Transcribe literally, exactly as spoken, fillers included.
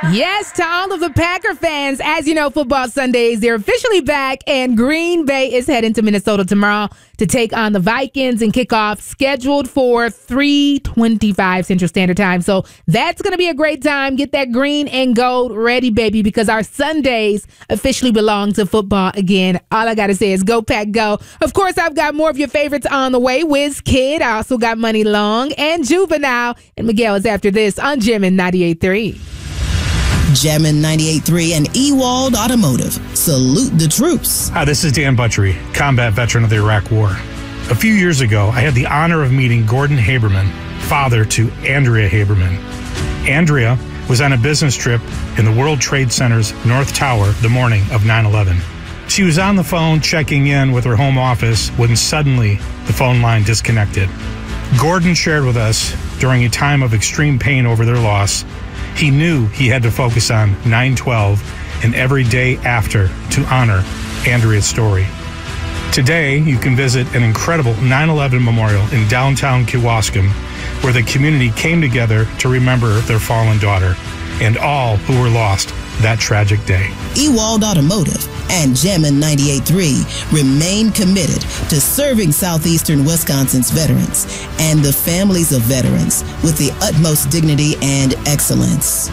Yes, to all of the Packer fans, as you know, Football Sundays, they're officially back, and Green Bay is heading to Minnesota tomorrow to take on the Vikings and kick off scheduled for three twenty-five Central Standard Time. So that's going to be a great time. Get that green and gold ready, baby, because our Sundays officially belong to football again. All I got to say is go, Pack, go. Of course, I've got more of your favorites on the way. Wiz Kid, I also got Money Long and Juvenile. And Miguel is after this on Gemmin ninety-eight point three. Gemmin ninety-eight point three and Ewald Automotive. Salute the troops. Hi, this is Dan Butchery, combat veteran of the Iraq War. A few years ago, I had the honor of meeting Gordon Haberman, father to Andrea Haberman. Andrea was on a business trip in the World Trade Center's North Tower the morning of nine eleven. She was on the phone checking in with her home office when suddenly the phone line disconnected. Gordon shared with us, during a time of extreme pain over their loss, he knew he had to focus on nine twelve and every day after to honor Andrea's story. Today, you can visit an incredible nine eleven memorial in downtown Kewaskum, where the community came together to remember their fallen daughter and all who were lost that tragic day. Ewald Automotive and Gemmin ninety-eight point three remain committed to serving southeastern Wisconsin's veterans and the families of veterans with the utmost dignity and excellence.